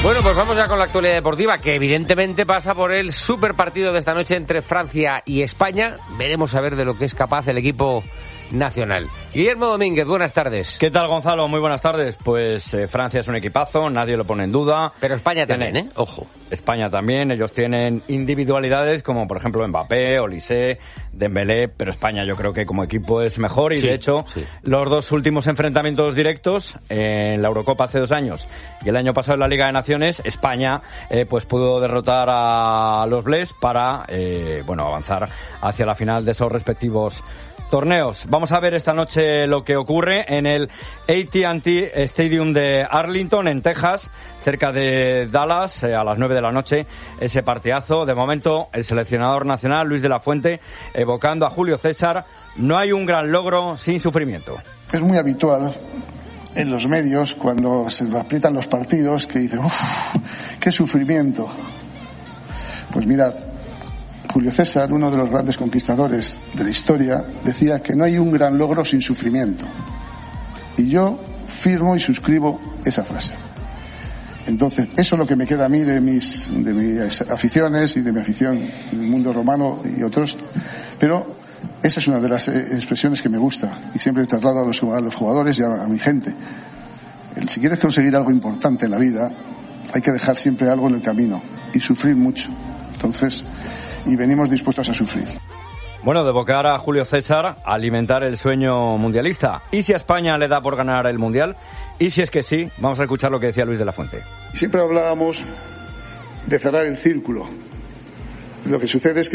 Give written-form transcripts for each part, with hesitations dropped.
Bueno, pues vamos ya con la actualidad deportiva, que evidentemente pasa por el super partido de esta noche entre Francia y España. Veremos a ver de lo que es capaz el equipo nacional. Guillermo Domínguez, buenas tardes. ¿Qué tal, Gonzalo? Muy buenas tardes. Pues Francia es un equipazo, nadie lo pone en duda. Pero España también, Ojo. España también, ellos tienen individualidades como por ejemplo Mbappé, Olise, Dembélé, pero España yo creo que como equipo es mejor y de hecho los dos últimos enfrentamientos directos en la Eurocopa hace 2 años y el año pasado en la Liga de Naciones, España pues pudo derrotar a los Bleus para avanzar hacia la final de esos respectivos torneos. Vamos a ver esta noche lo que ocurre en el AT&T Stadium de Arlington, en Texas, cerca de Dallas, a las 9 de la noche, ese partidazo. De momento, el seleccionador nacional, Luis de la Fuente, evocando a Julio César: no hay un gran logro sin sufrimiento. Es muy habitual en los medios, cuando se aprietan los partidos, que dicen, uff, qué sufrimiento. Pues mirad, Julio César, uno de los grandes conquistadores de la historia, decía que no hay un gran logro sin sufrimiento. Y yo firmo y suscribo esa frase. Entonces, eso es lo que me queda a mí de mis aficiones y de mi afición en el mundo romano y otros. Pero esa es una de las expresiones que me gusta y siempre traslado a los jugadores y a mi gente. Si quieres conseguir algo importante en la vida, hay que dejar siempre algo en el camino y sufrir mucho. Entonces, y venimos dispuestos a sufrir. Bueno, de evocar a Julio César, alimentar el sueño mundialista. ¿Y si a España le da por ganar el Mundial? Y si es que sí, vamos a escuchar lo que decía Luis de la Fuente. Siempre hablábamos de cerrar el círculo. Lo que sucede es que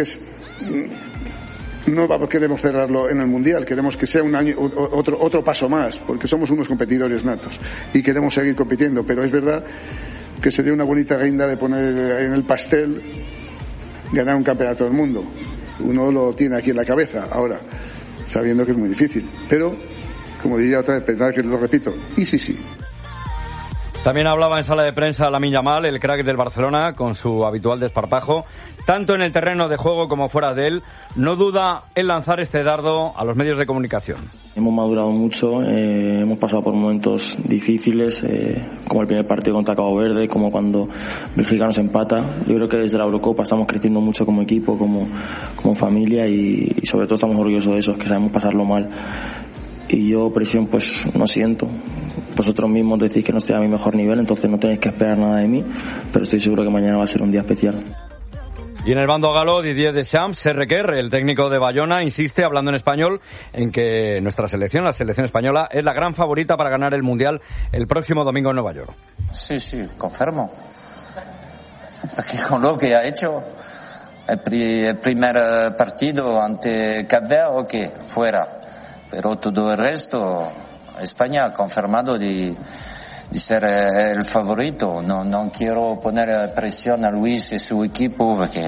no queremos cerrarlo en el Mundial, queremos que sea un año, otro paso más, porque somos unos competidores natos y queremos seguir compitiendo, pero es verdad que sería una bonita guinda de poner en el pastel ganar un campeonato del mundo. Uno lo tiene aquí en la cabeza ahora, sabiendo que es muy difícil, pero como diría otra vez, pensad que lo repito, y sí. También hablaba en sala de prensa Lamine Yamal, el crack del Barcelona, con su habitual desparpajo, tanto en el terreno de juego como fuera de él. No duda en lanzar este dardo a los medios de comunicación. Hemos madurado mucho, hemos pasado por momentos difíciles, como el primer partido contra Cabo Verde, como cuando Bélgica nos empata. Yo creo que desde la Eurocopa estamos creciendo mucho como equipo, como familia y sobre todo estamos orgullosos de eso, que sabemos pasarlo mal. Y yo presión pues no siento. Vosotros mismos decís que no estoy a mi mejor nivel, entonces no tenéis que esperar nada de mí, pero estoy seguro que mañana va a ser un día especial. Y en el bando galo, Didier Deschamps, el técnico de Bayona, insiste, hablando en español, en que nuestra selección, la selección española, es la gran favorita para ganar el Mundial el próximo domingo en Nueva York. Sí, confirmo. Porque con lo que ha hecho el primer partido ante Cabo Verde, fuera. Pero todo el resto, España ha confirmado de ser el favorito. No quiero poner presión a Luis y su equipo porque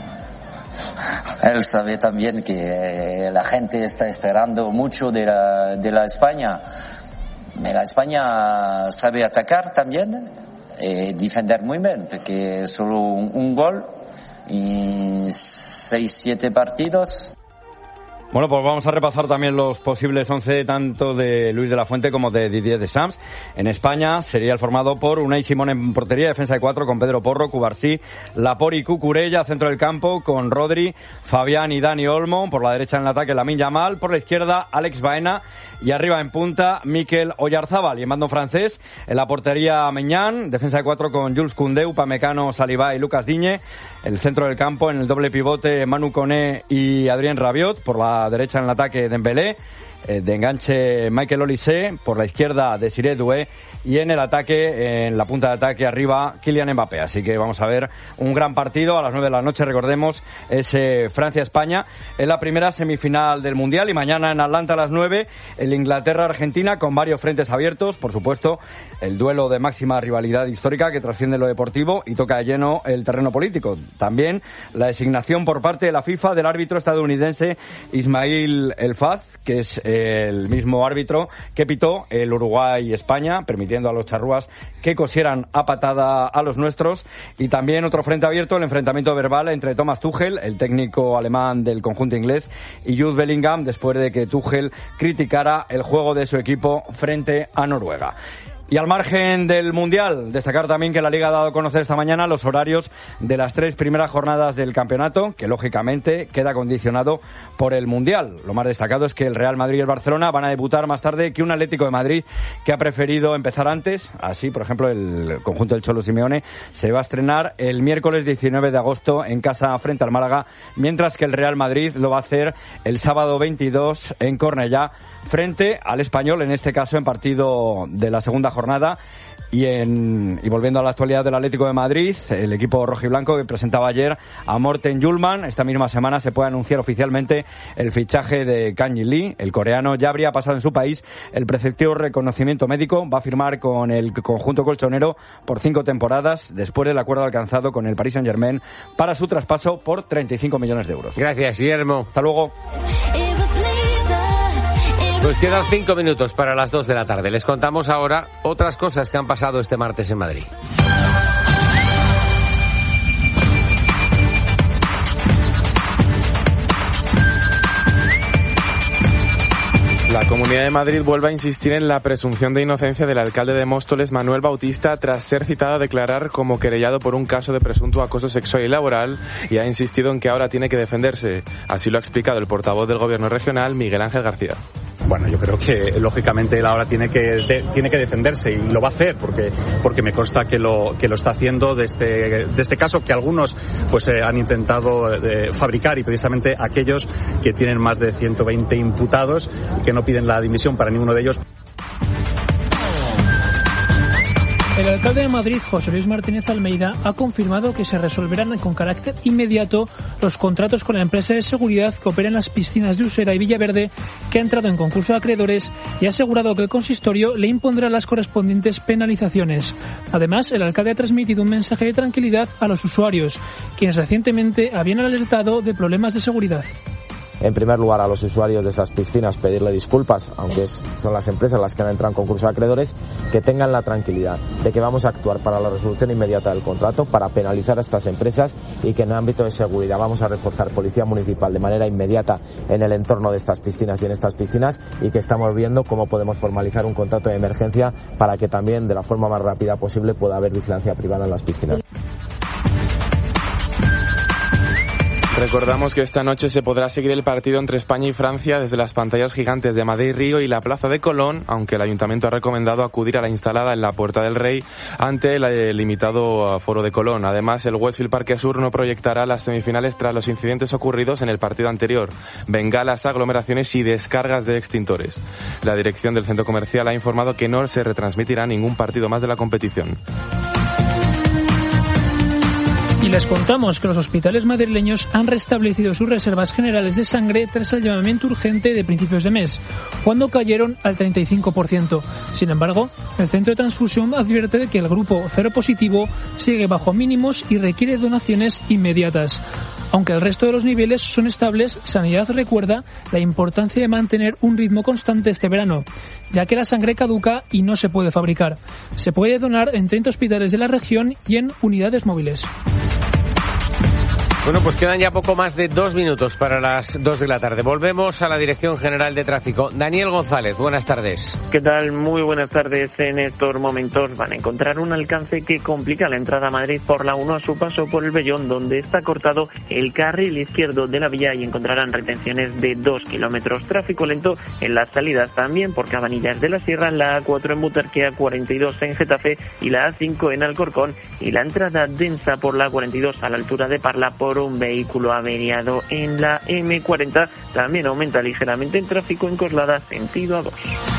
él sabe también que la gente está esperando mucho de la España. La España sabe atacar también y defender muy bien, porque solo un gol y 6-7 partidos. Bueno, pues vamos a repasar también los posibles 11 tanto de Luis de la Fuente como de Didier Deschamps. En España sería el formado por Unai Simón en portería, defensa de 4 con Pedro Porro, Cubarsí, Laporte y Cucurella, centro del campo con Rodri, Fabián y Dani Olmo, por la derecha en el ataque Lamine Yamal, por la izquierda Alex Baena y arriba en punta Mikel Oyarzábal. Y en mando francés, en la portería Maignan, defensa de 4 con Jules Koundé, Upamecano, Saliba y Lucas Digne, el centro del campo en el doble pivote Manu Koné y Adrien Rabiot, por la derecha en el ataque Dembélé, de enganche Michael Olise, por la izquierda Desiré Doué y en el ataque, en la punta de ataque arriba Kylian Mbappé. Así que vamos a ver un gran partido a las 9 de la noche, recordemos, es Francia-España en la primera semifinal del Mundial, y mañana en Atlanta a las 9 el Inglaterra-Argentina con varios frentes abiertos, por supuesto el duelo de máxima rivalidad histórica que trasciende lo deportivo y toca de lleno el terreno político. También la designación por parte de la FIFA del árbitro estadounidense Ismail El Faz, que es el mismo árbitro que pitó el Uruguay-España, permitiendo a los charrúas que cosieran a patada a los nuestros. Y también otro frente abierto, el enfrentamiento verbal entre Thomas Tuchel, el técnico alemán del conjunto inglés, y Jude Bellingham, después de que Tuchel criticara el juego de su equipo frente a Noruega. Y al margen del Mundial, destacar también que la Liga ha dado a conocer esta mañana los horarios de las 3 primeras jornadas del campeonato, que lógicamente queda condicionado por el Mundial. Lo más destacado es que el Real Madrid y el Barcelona van a debutar más tarde que un Atlético de Madrid que ha preferido empezar antes. Así, por ejemplo, el conjunto del Cholo Simeone se va a estrenar el miércoles 19 de agosto en casa frente al Málaga, mientras que el Real Madrid lo va a hacer el sábado 22 en Cornellá frente al Español, en este caso en partido de la segunda jornada. Y volviendo a la actualidad del Atlético de Madrid, el equipo rojiblanco que presentaba ayer a Morten Hjulmand, esta misma semana se puede anunciar oficialmente el fichaje de Kang Jin Lee. El coreano ya habría pasado en su país el preceptivo reconocimiento médico, va a firmar con el conjunto colchonero por 5 temporadas después del acuerdo alcanzado con el Paris Saint-Germain para su traspaso por 35 millones de euros. Gracias, Guillermo. Hasta luego. Pues quedan 5 minutos para las 2 de la tarde. Les contamos ahora otras cosas que han pasado este martes en Madrid. La Comunidad de Madrid vuelve a insistir en la presunción de inocencia del alcalde de Móstoles, Manuel Bautista, tras ser citado a declarar como querellado por un caso de presunto acoso sexual y laboral, y ha insistido en que ahora tiene que defenderse. Así lo ha explicado el portavoz del Gobierno regional, Miguel Ángel García. Bueno, yo creo que lógicamente él ahora tiene que defenderse, y lo va a hacer porque me consta que lo está haciendo de este caso que algunos pues han intentado fabricar, y precisamente aquellos que tienen más de 120 imputados y que no piden la dimisión para ninguno de ellos. El alcalde de Madrid, José Luis Martínez Almeida, ha confirmado que se resolverán con carácter inmediato los contratos con la empresa de seguridad que opera en las piscinas de Usera y Villaverde, que ha entrado en concurso de acreedores, y ha asegurado que el consistorio le impondrá las correspondientes penalizaciones. Además, el alcalde ha transmitido un mensaje de tranquilidad a los usuarios, quienes recientemente habían alertado de problemas de seguridad. En primer lugar, a los usuarios de esas piscinas pedirle disculpas, aunque son las empresas las que han entrado en concurso de acreedores, que tengan la tranquilidad de que vamos a actuar para la resolución inmediata del contrato, para penalizar a estas empresas, y que en el ámbito de seguridad vamos a reforzar policía municipal de manera inmediata en el entorno de estas piscinas y en estas piscinas, y que estamos viendo cómo podemos formalizar un contrato de emergencia para que también de la forma más rápida posible pueda haber vigilancia privada en las piscinas. Recordamos que esta noche se podrá seguir el partido entre España y Francia desde las pantallas gigantes de Madrid Río y la Plaza de Colón, aunque el Ayuntamiento ha recomendado acudir a la instalada en la Puerta del Rey ante el limitado aforo de Colón. Además, el Westfield Parque Sur no proyectará las semifinales tras los incidentes ocurridos en el partido anterior: bengalas, aglomeraciones y descargas de extintores. La dirección del centro comercial ha informado que no se retransmitirá ningún partido más de la competición. Y les contamos que los hospitales madrileños han restablecido sus reservas generales de sangre tras el llamamiento urgente de principios de mes, cuando cayeron al 35%. Sin embargo, el centro de transfusión advierte de que el grupo cero positivo sigue bajo mínimos y requiere donaciones inmediatas. Aunque el resto de los niveles son estables, Sanidad recuerda la importancia de mantener un ritmo constante este verano, ya que la sangre caduca y no se puede fabricar. Se puede donar en 30 hospitales de la región y en unidades móviles. Bueno, pues quedan ya poco más de 2 minutos para las 2 de la tarde. Volvemos a la Dirección General de Tráfico. Daniel González, buenas tardes. ¿Qué tal? Muy buenas tardes. En estos momentos van a encontrar un alcance que complica la entrada a Madrid por la 1 a su paso por el Vellón, donde está cortado el carril izquierdo de la vía, y encontrarán retenciones de 2 kilómetros. Tráfico lento en las salidas también por Cabanillas de la Sierra, la A4 en Butarque, A42 en Getafe y la A5 en Alcorcón, y la entrada densa por la A42 a la altura de Parla por un vehículo averiado en la M40. También aumenta ligeramente el tráfico en Coslada sentido A2.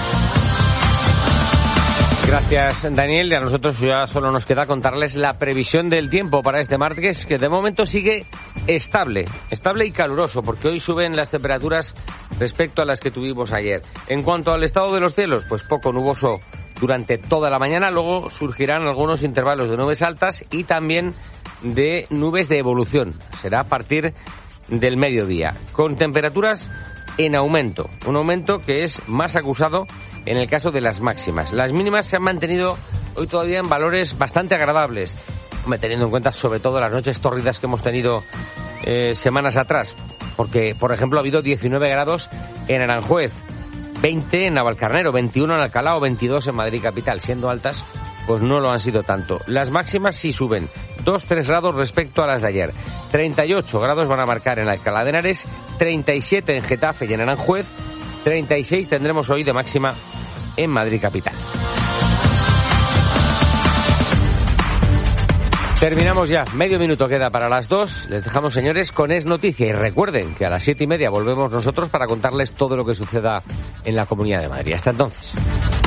Gracias, Daniel. Y a nosotros ya solo nos queda contarles la previsión del tiempo para este martes, que de momento sigue estable y caluroso, porque hoy suben las temperaturas respecto a las que tuvimos ayer. En cuanto al estado de los cielos, pues poco nuboso durante toda la mañana. Luego surgirán algunos intervalos de nubes altas y también de nubes de evolución. Será a partir del mediodía, con temperaturas en aumento, un aumento que es más acusado en el caso de las máximas. Las mínimas se han mantenido hoy todavía en valores bastante agradables, teniendo en cuenta sobre todo las noches tórridas que hemos tenido semanas atrás, porque por ejemplo ha habido 19 grados en Aranjuez, 20 en Navalcarnero, 21 en Alcalá o 22 en Madrid capital. Siendo altas, pues no lo han sido tanto. Las máximas sí suben, 2-3 grados respecto a las de ayer. 38 grados van a marcar en Alcalá de Henares, 37 en Getafe y en Aranjuez, 36 tendremos hoy de máxima en Madrid capital. Terminamos ya, medio minuto queda para las 2. Les dejamos, señores, con Es Noticia. Y recuerden que a las 7:30 volvemos nosotros para contarles todo lo que suceda en la Comunidad de Madrid. Hasta entonces.